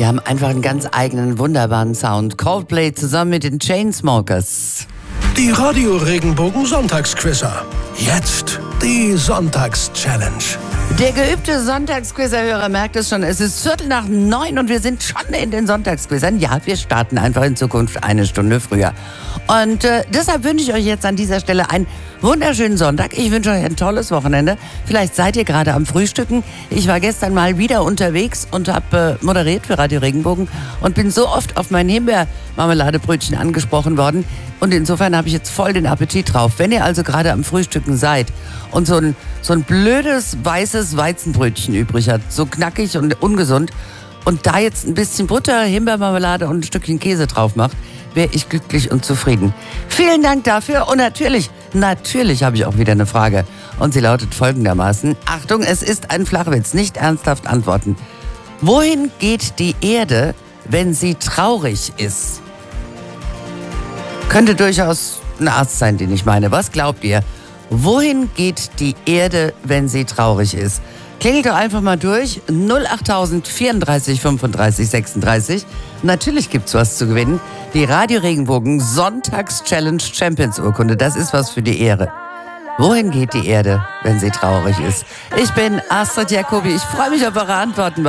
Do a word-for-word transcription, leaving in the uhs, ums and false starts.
Die haben einfach einen ganz eigenen, wunderbaren Sound. Coldplay zusammen mit den Chainsmokers. Die Radio Regenbogen Sonntagsquizzer. Jetzt die Sonntagschallenge. Der geübte Sonntagsquizzer-Hörer merkt es schon, es ist Viertel nach neun und wir sind schon in den Sonntagsquizzern. Ja, wir starten einfach in Zukunft eine Stunde früher. Und äh, deshalb wünsche ich euch jetzt an dieser Stelle einen wunderschönen Sonntag. Ich wünsche euch ein tolles Wochenende. Vielleicht seid ihr gerade am Frühstücken. Ich war gestern mal wieder unterwegs und habe äh, moderiert für Radio Regenbogen und bin so oft auf mein Himbeer-Marmeladebrötchen angesprochen worden. Und insofern habe ich jetzt voll den Appetit drauf. Wenn ihr also gerade am Frühstücken seid und so ein, so ein blödes, weißes Weizenbrötchen übrig habt, so knackig und ungesund, und da jetzt ein bisschen Butter, Himbeermarmelade und ein Stückchen Käse drauf macht, wäre ich glücklich und zufrieden. Vielen Dank dafür und natürlich, natürlich habe ich auch wieder eine Frage. Und sie lautet folgendermaßen: Achtung, es ist ein Flachwitz, nicht ernsthaft antworten. Wohin geht die Erde, wenn sie traurig ist? Könnte durchaus ein Arzt sein, den ich meine. Was glaubt ihr? Wohin geht die Erde, wenn sie traurig ist? Klingelt doch einfach mal durch. null achttausend vierunddreißig fünfunddreißig sechsunddreißig. Natürlich gibt's was zu gewinnen. Die Radio Regenbogen Sonntags-Challenge Champions Urkunde. Das ist was für die Ehre. Wohin geht die Erde, wenn sie traurig ist? Ich bin Astrid Jacobi. Ich freue mich auf eure Antworten.